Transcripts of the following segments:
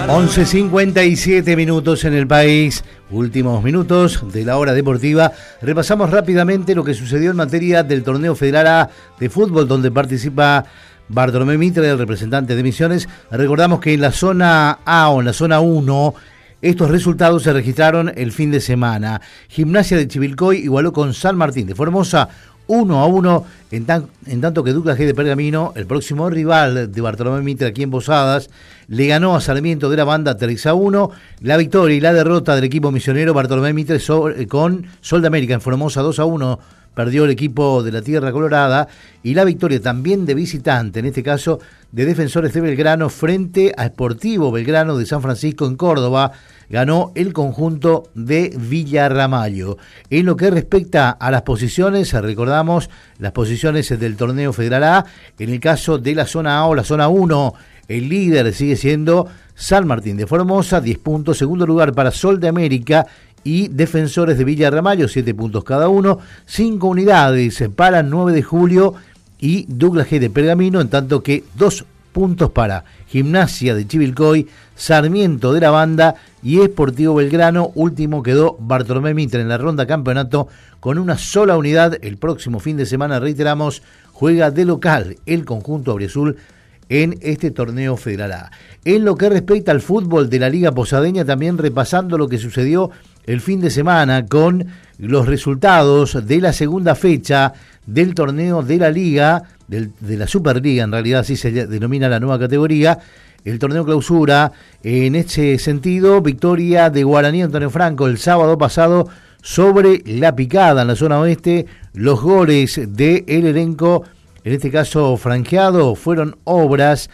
11:57 minutos en el país, últimos minutos de la hora deportiva. Repasamos rápidamente lo que sucedió en materia del torneo Federal A de fútbol, donde participa Bartolomé Mitre, el representante de Misiones. Recordamos que en la zona A o en la zona 1, estos resultados se registraron el fin de semana. Gimnasia de Chivilcoy igualó con San Martín de Formosa 1-1, en tanto que Douglas G de Pergamino, el próximo rival de Bartolomé Mitre aquí en Posadas, le ganó a Sarmiento de la Banda 3-1. La victoria y la derrota del equipo misionero Bartolomé Mitre con Sol de América en Formosa 2-1. Perdió el equipo de la Tierra Colorada, y la victoria también de visitante, en este caso de Defensores de Belgrano frente a Sportivo Belgrano de San Francisco en Córdoba. Ganó el conjunto de Villarramallo. En lo que respecta a las posiciones, recordamos las posiciones del torneo Federal A. En el caso de la zona A o la zona 1, el líder sigue siendo San Martín de Formosa, 10 puntos. Segundo lugar para Sol de América y Defensores de Villarramallo, 7 puntos cada uno. 5 unidades para 9 de julio y Douglas G de Pergamino, en tanto que 2 puntos para Gimnasia de Chivilcoy, Sarmiento de la Banda y Sportivo Belgrano. Último quedó Bartolomé Mitre en la ronda campeonato con una sola unidad. El próximo fin de semana, reiteramos, juega de local el conjunto auriazul en este torneo Federal A. En lo que respecta al fútbol de la Liga Posadeña, también repasando lo que sucedió el fin de semana con los resultados de la segunda fecha del torneo de la Liga, de la Superliga, en realidad así se denomina la nueva categoría, el torneo clausura. En ese sentido, victoria de Guaraní Antonio Franco el sábado pasado sobre La Picada en la zona oeste. Los goles del elenco, en este caso franjeado, fueron obras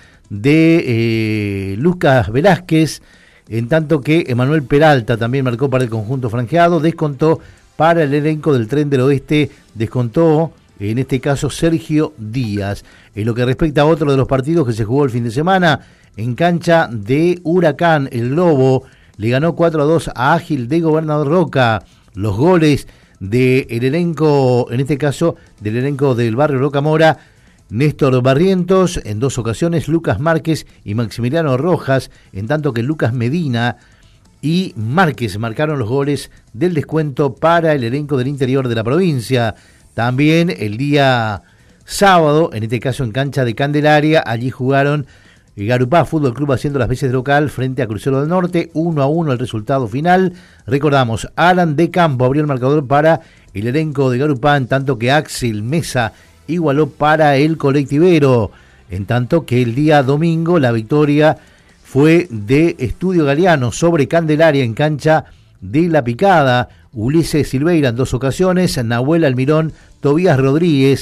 de Lucas Velázquez, en tanto que Emanuel Peralta también marcó para el conjunto franjeado. Descontó para el elenco del Tren del Oeste, descontó en este caso Sergio Díaz. En lo que respecta a otro de los partidos que se jugó el fin de semana, en cancha de Huracán, el Lobo le ganó 4-2 a Ágil de Gobernador Roca. Los goles del elenco, en este caso del elenco del barrio Rocamora, Néstor Barrientos en 2 ocasiones, Lucas Márquez y Maximiliano Rojas, en tanto que Lucas Medina y Márquez marcaron los goles del descuento para el elenco del interior de la provincia. También el día sábado, en este caso en cancha de Candelaria, allí jugaron Garupá Fútbol Club haciendo las veces de local frente a Crucero del Norte, 1-1 el resultado final. Recordamos, Alan de Campo abrió el marcador para el elenco de Garupá, en tanto que Axel Mesa igualó para el colectivero. En tanto que el día domingo la victoria fue de Estudio Galeano sobre Candelaria en cancha de La Picada. Ulises Silveira en 2 ocasiones, Nahuel Almirón, Tobías Rodríguez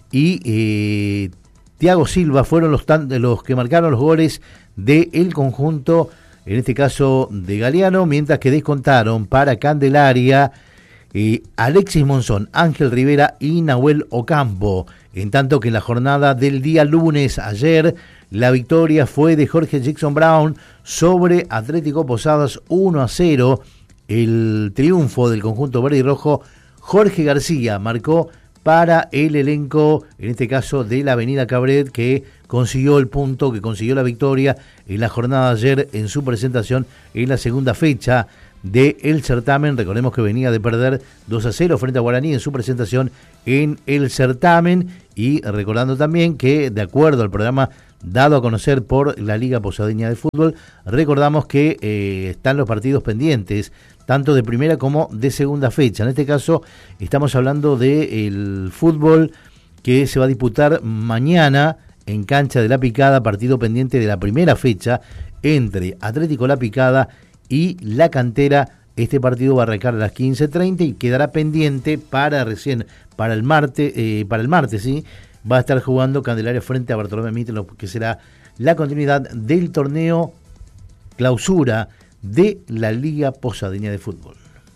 y Tiago Silva fueron los que marcaron los goles del conjunto, en este caso de Galeano, mientras que descontaron para Candelaria Alexis Monzón, Ángel Rivera y Nahuel Ocampo. En tanto que en la jornada del día lunes, ayer, la victoria fue de Jorge Jackson Brown sobre Atlético Posadas 1-0. El triunfo del conjunto verde y rojo, Jorge García marcó para el elenco, en este caso de la Avenida Cabret, que consiguió el punto, que consiguió la victoria en la jornada de ayer en su presentación en la segunda fecha del certamen. Recordemos que venía de perder 2-0 frente a Guaraní en su presentación en el certamen, y recordando también que, de acuerdo al programa dado a conocer por la Liga Posadeña de Fútbol, recordamos que están los partidos pendientes, tanto de primera como de segunda fecha. En este caso estamos hablando del fútbol que se va a disputar mañana en cancha de La Picada, partido pendiente de la primera fecha entre Atlético La Picada y La Cantera. Este partido va a arrancar a las 15:30 y quedará pendiente para el martes, ¿sí? Va a estar jugando Candelaria frente a Bartolomé Mitre, lo que será la continuidad del torneo clausura de la Liga Posadeña de Fútbol.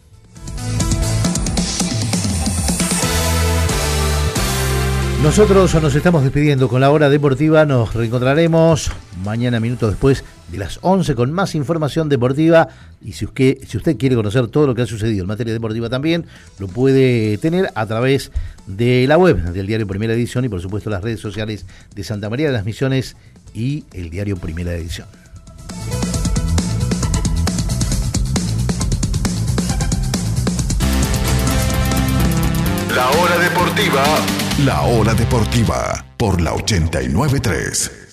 Nosotros nos estamos despidiendo con la hora deportiva. Nos reencontraremos mañana, minutos después de las 11, con más información deportiva. Y si usted quiere conocer todo lo que ha sucedido en materia deportiva, también lo puede tener a través de la web del diario Primera Edición y, por supuesto, las redes sociales de Santa María de las Misiones y el diario Primera Edición. deportiva, la hora deportiva, por la 89.3.